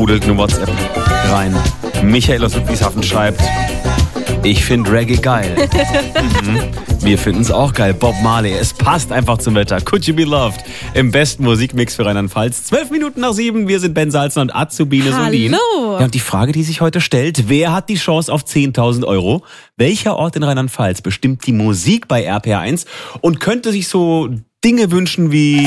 trudelt eine WhatsApp rein. Michael aus Ludwigshafen schreibt: Ich finde Reggae geil. Wir finden es auch geil. Bob Marley, es passt einfach zum Wetter. Could You Be Loved? Im besten Musikmix für Rheinland-Pfalz. 12:07. Wir sind Ben Salzner und Azubine Solin. Hallo. Ja, und die Frage, die sich heute stellt: Wer hat die Chance auf 10.000 Euro? Welcher Ort in Rheinland-Pfalz bestimmt die Musik bei RPR1 und könnte sich so Dinge wünschen wie